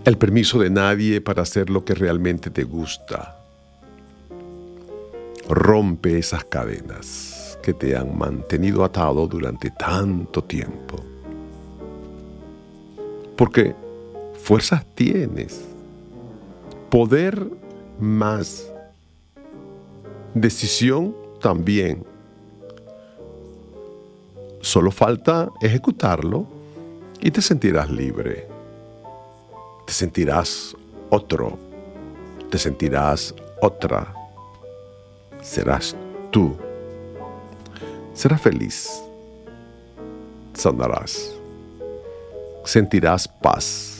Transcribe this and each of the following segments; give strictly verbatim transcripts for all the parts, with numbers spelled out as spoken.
el permiso de nadie para hacer lo que realmente te gusta. Rompe esas cadenas que te han mantenido atado durante tanto tiempo. Porque fuerzas tienes, poder más, decisión también. Solo falta ejecutarlo y te sentirás libre. Te sentirás otro, te sentirás otra. Serás tú. Serás feliz. Sanarás. Sentirás paz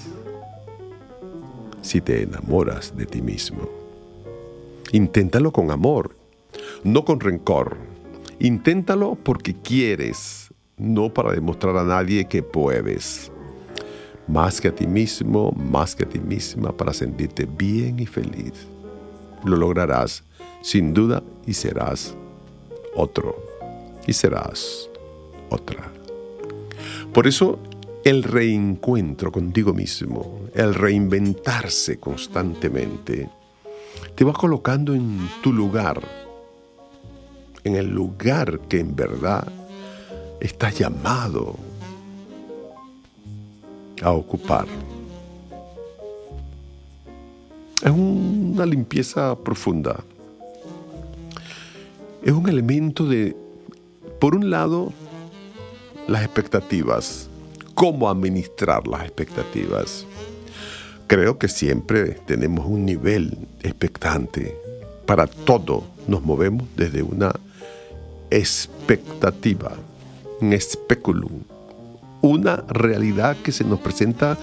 si te enamoras de ti mismo. Inténtalo con amor, no con rencor. Inténtalo porque quieres, no para demostrar a nadie que puedes. Más que a ti mismo, más que a ti misma, para sentirte bien y feliz. Lo lograrás sin duda y serás otro. Y serás otra. Por eso, el reencuentro contigo mismo, el reinventarse constantemente, te va colocando en tu lugar, en el lugar que en verdad estás llamado a ocupar. Es una limpieza profunda. Es un elemento de, por un lado, las expectativas. ¿Cómo administrar las expectativas? Creo que siempre tenemos un nivel expectante. Para todo nos movemos desde una expectativa, un especulum, una realidad que se nos presenta